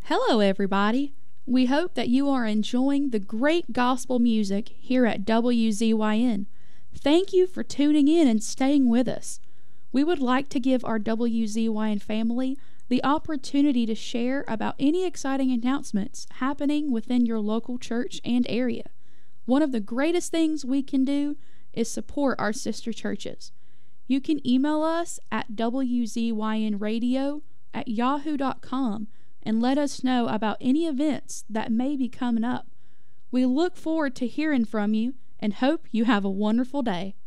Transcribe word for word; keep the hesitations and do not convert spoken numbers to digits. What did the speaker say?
Hello, everybody. We hope that you are enjoying the great gospel music here at W Z Y N. Thank you for tuning in and staying with us. We would like to give our W Z Y N family the opportunity to share about any exciting announcements happening within your local church and area. One of the greatest things we can do is support our sister churches. You can email us at w z y n radio at yahoo dot com and let us know about any events that may be coming up. We look forward to hearing from you and hope you have a wonderful day.